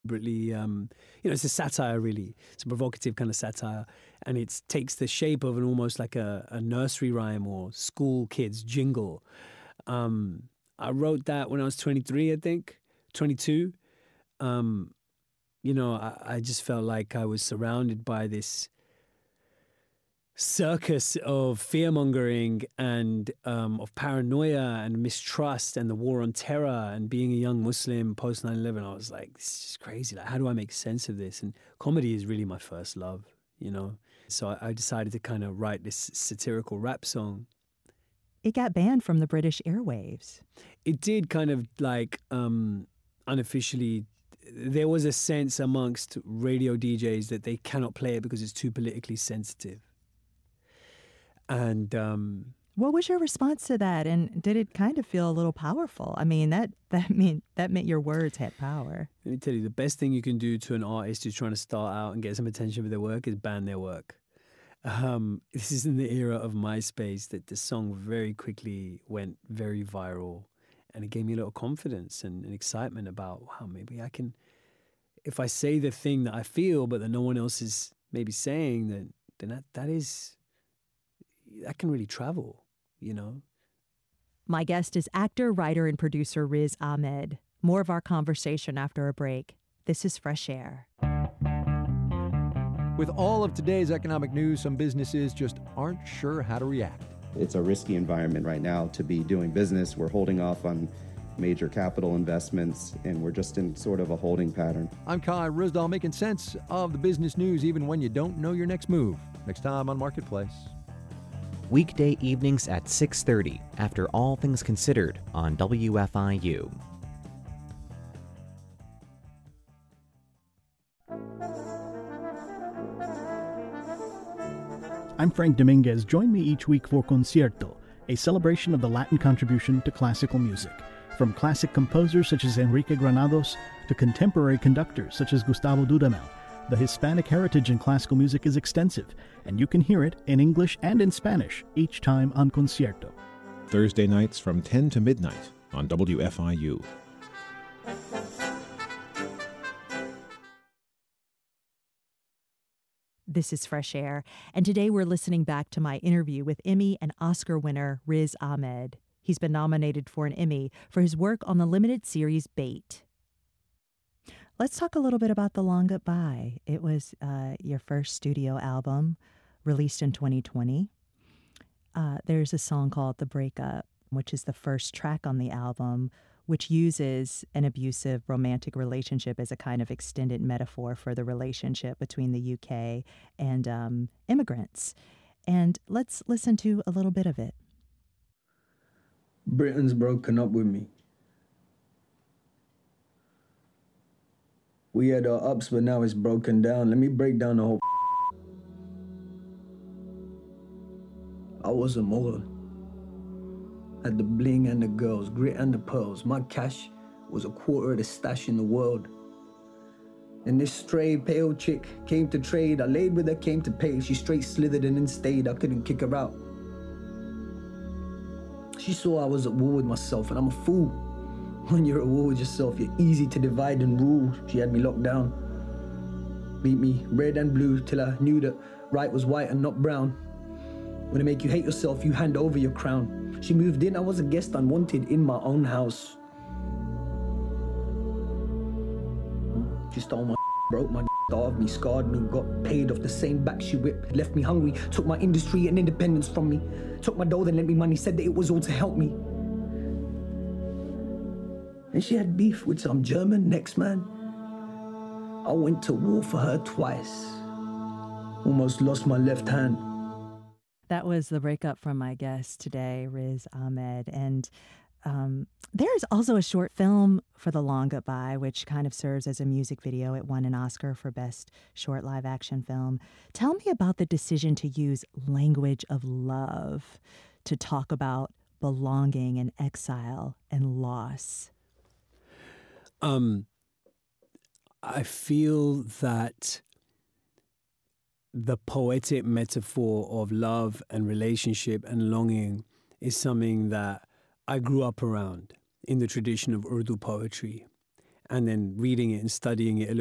deliberately, it's a satire, really. It's a provocative kind of satire. And it takes the shape of an almost like a nursery rhyme or school kids jingle. I wrote that when I was 23, I think, 22. I just felt like I was surrounded by this circus of fear-mongering and of paranoia and mistrust and the war on terror, and being a young Muslim post 9/11, I was like, this is just crazy. Like, how do I make sense of this? And comedy is really my first love, So I decided to kind of write this satirical rap song. It got banned from the British airwaves. It did, kind of like unofficially. There was a sense amongst radio DJs that they cannot play it because it's too politically sensitive. And what was your response to that? And did it kind of feel a little powerful? I mean, that meant your words had power. Let me tell you, the best thing you can do to an artist who's trying to start out and get some attention for their work is ban their work. This is in the era of MySpace that the song very quickly went very viral, and it gave me a little confidence and excitement about, wow, maybe I can, if I say the thing that I feel but that no one else is maybe saying, then that can really travel, My guest is actor, writer, and producer Riz Ahmed. More of our conversation after a break. This is Fresh Air. With all of today's economic news, some businesses just aren't sure how to react. It's a risky environment right now to be doing business. We're holding off on major capital investments, and we're just in sort of a holding pattern. I'm Kai Ryssdal, making sense of the business news even when you don't know your next move. Next time on Marketplace. Weekday evenings at 6:30 after All Things Considered on WFIU. I'm Frank Dominguez. Join me each week for Concierto, a celebration of the Latin contribution to classical music. From classic composers such as Enrique Granados to contemporary conductors such as Gustavo Dudamel, the Hispanic heritage in classical music is extensive, and you can hear it in English and in Spanish each time on Concierto. Thursday nights from 10 to midnight on WFIU. This is Fresh Air, and today we're listening back to my interview with Emmy and Oscar winner Riz Ahmed. He's been nominated for an Emmy for his work on the limited series Bait. Let's talk a little bit about The Long Goodbye. It was your first studio album, released in 2020. There's a song called The Breakup, which is the first track on the album, which uses an abusive romantic relationship as a kind of extended metaphor for the relationship between the UK and immigrants. And let's listen to a little bit of it. Britain's broken up with me. We had our ups, but now it's broken down. Let me break down the whole. I was a mogul. Had the bling and the girls, grit and the pearls. My cash was a quarter of the stash in the world. And this stray, pale chick came to trade. I laid with her, came to pay. She straight slithered and then stayed. I couldn't kick her out. She saw I was at war with myself, and I'm a fool. When you're at war with yourself, you're easy to divide and rule. She had me locked down. Beat me red and blue till I knew that right was white and not brown. When they make you hate yourself, you hand over your crown. She moved in, I was a guest unwanted in my own house. She stole my broke my starved me, scarred me, got paid off the same back she whipped, left me hungry, took my industry and independence from me, took my dough, then lent me money, said that it was all to help me. And she had beef with some German next man. I went to war for her twice. Almost lost my left hand. That was the breakup from my guest today, Riz Ahmed. And there's also a short film for The Long Goodbye, which kind of serves as a music video. It won an Oscar for Best Short Live Action Film. Tell me about the decision to use language of love to talk about belonging and exile and loss. I feel that the poetic metaphor of love and relationship and longing is something that I grew up around in the tradition of Urdu poetry. and then reading it and studying it a little